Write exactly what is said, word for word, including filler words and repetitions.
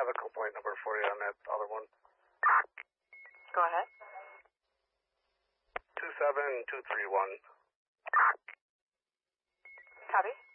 have a complaint number for you on that other one. Go ahead. two seven two three one. Copy.